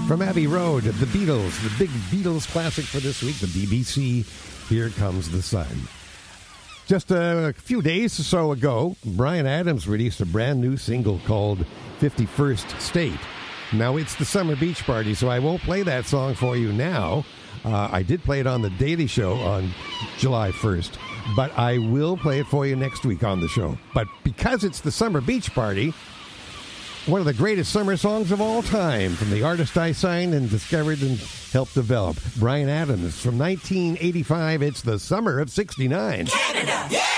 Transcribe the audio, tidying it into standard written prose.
From Abbey Road, the Beatles, the big Beatles classic for this week, the BBC, Here Comes the Sun. Just a few days or so ago, Bryan Adams released a brand new single called 51st State. Now, it's the Summer Beach Party, so I won't play that song for you now. I did play it on The Daily Show on July 1st, but I will play it for you next week on the show. But because it's the Summer Beach Party, one of the greatest summer songs of all time from the artist I signed and discovered and helped develop, Bryan Adams. From 1985, it's the summer of '69. Canada, yeah!